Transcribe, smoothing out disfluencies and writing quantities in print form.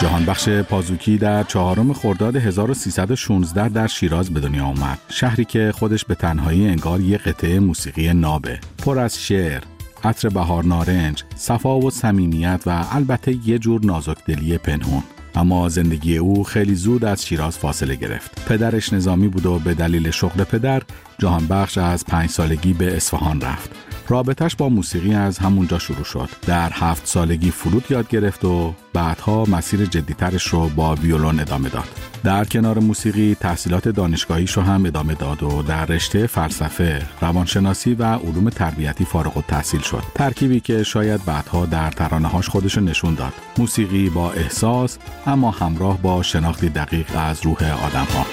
جهانبخش پازوکی در 4 خرداد 1316 در شیراز به دنیا آمد. شهری که خودش به تنهایی انگار یه قطعه موسیقی نابه، پر از شعر، عطر بهار نارنج، صفا و صمیمیت و البته یه جور نازکدلی پنهون. اما زندگی او خیلی زود از شیراز فاصله گرفت. پدرش نظامی بود و به دلیل شغل پدر جهانبخش از 5 سالگی به اصفهان رفت. رابطش با موسیقی از همونجا شروع شد. در 7 سالگی فلوت یاد گرفت و بعدها مسیر جدیترش رو با ویولون ادامه داد. در کنار موسیقی تحصیلات دانشگاهیش رو هم ادامه داد و در رشته فلسفه، روانشناسی و علوم تربیتی فارغ التحصیل شد. ترکیبی که شاید بعدها در ترانه‌هاش خودش رو نشون داد. موسیقی با احساس اما همراه با شناختی دقیق از روح آدم‌ها.